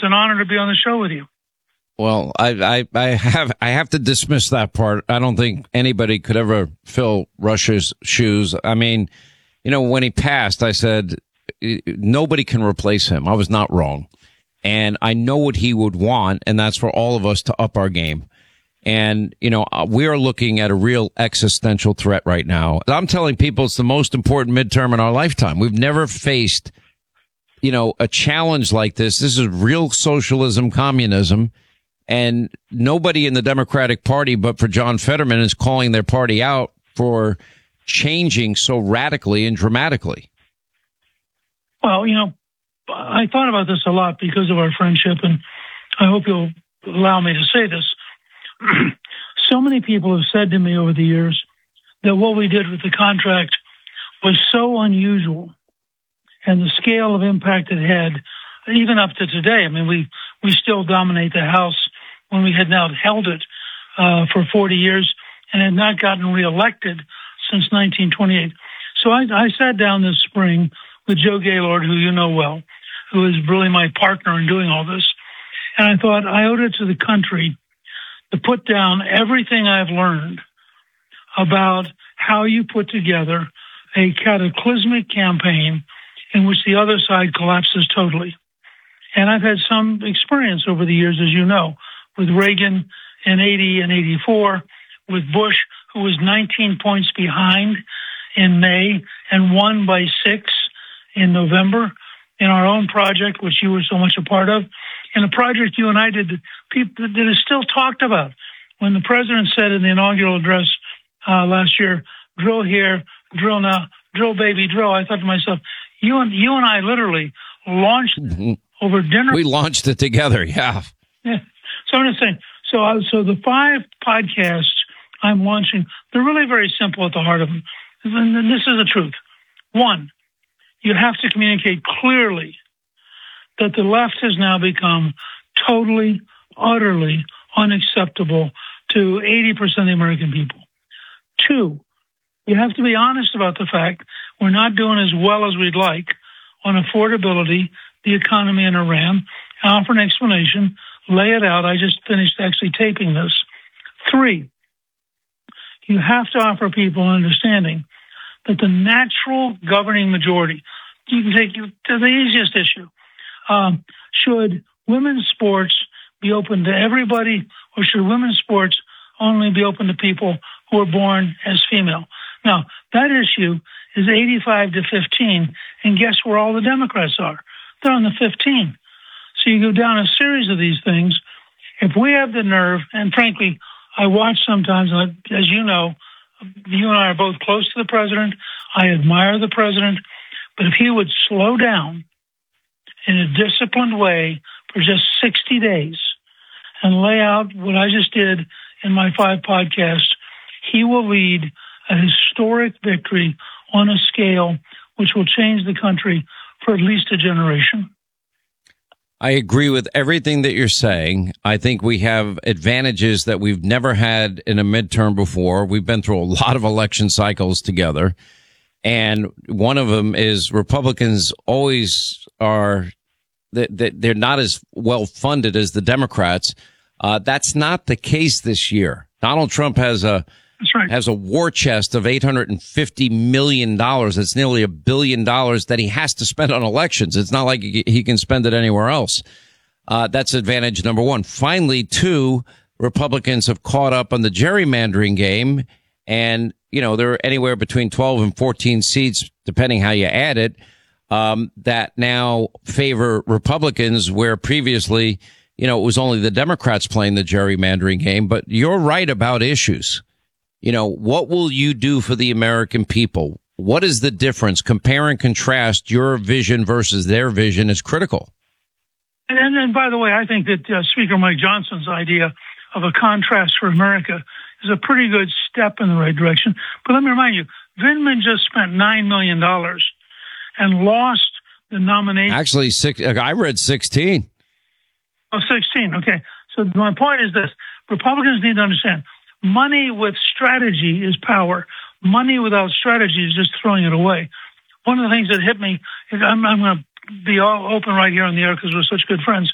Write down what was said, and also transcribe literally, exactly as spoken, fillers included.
an honor to be on the show with you. Well, I, I, I have, I have to dismiss that part. I don't think anybody could ever fill Rush's shoes. I mean, you know, when he passed, I said, nobody can replace him. I was not wrong. And I know what he would want, and that's for all of us to up our game. And, you know, we are looking at a real existential threat right now. I'm telling people it's the most important midterm in our lifetime. We've never faced, you know, a challenge like this. This is real socialism, communism. And nobody in the Democratic Party, but for John Fetterman, is calling their party out for changing so radically and dramatically. Well, you know, I thought about this a lot because of our friendship, and I hope you'll allow me to say this. So many people have said to me over the years that what we did with the contract was so unusual, and the scale of impact it had, even up to today. I mean, we, we still dominate the House when we had now held it uh, for forty years and had not gotten reelected since nineteen twenty-eight. So I, I sat down this spring with Joe Gaylord, who you know well, who is really my partner in doing all this. And I thought I owed it to the country to put down everything I've learned about how you put together a cataclysmic campaign in which the other side collapses totally. And I've had some experience over the years, as you know, with Reagan in eighty and eighty-four, with Bush, who was nineteen points behind in May and won by six in November, in our own project, which you were so much a part of, in a project you and I did that, people, that is still talked about. When the president said in the inaugural address uh, last year, drill here, drill now, drill baby, drill, I thought to myself, you and you and I literally launched mm-hmm. over dinner. We launched it together, yeah. Yeah. So I'm just saying, so, uh, so the five podcasts I'm launching, they're really very simple at the heart of them. And this is the truth. One, you have to communicate clearly that the left has now become totally, utterly unacceptable to eighty percent of the American people. Two, you have to be honest about the fact we're not doing as well as we'd like on affordability, the economy in Iran, and offer an explanation, lay it out. I just finished actually taping this. Three, you have to offer people an understanding that the natural governing majority, you can take to the easiest issue, um, should women's sports be open to everybody, or should women's sports only be open to people who are born as female? Now, that issue is eighty-five to fifteen, and guess where all the Democrats are? They're on the fifteen. So you go down a series of these things. If we have the nerve, and frankly, I watch sometimes, as you know, you and I are both close to the president. I admire the president. But if he would slow down in a disciplined way for just sixty days and lay out what I just did in my five podcasts, he will lead a historic victory on a scale which will change the country for at least a generation. I agree with everything that you're saying. I think we have advantages that we've never had in a midterm before. We've been through a lot of election cycles together. And one of them is Republicans always are, they're not as well funded as the Democrats. Uh, that's not the case this year. Donald Trump has a, That's right. has a war chest of eight hundred fifty million dollars. That's nearly a billion dollars that he has to spend on elections. It's not like he can spend it anywhere else. Uh, that's advantage number one. Finally, two, Republicans have caught up on the gerrymandering game, and, you know, there are anywhere between twelve and fourteen seats, depending how you add it, um, that now favor Republicans, where previously, you know, it was only the Democrats playing the gerrymandering game. But you're right about issues. You know, what will you do for the American people? What is the difference? Compare and contrast your vision versus their vision is critical. And, and by the way, I think that uh, Speaker Mike Johnson's idea of a contrast for America is a pretty good step in the right direction. But let me remind you, Vindman just spent nine million dollars and lost the nomination. Actually, six, I read sixteen. Oh, sixteen. Okay. So my point is this. Republicans need to understand money with strategy is power. Money without strategy is just throwing it away. One of the things that hit me is I'm, I'm going to be all open right here on the air because we're such good friends.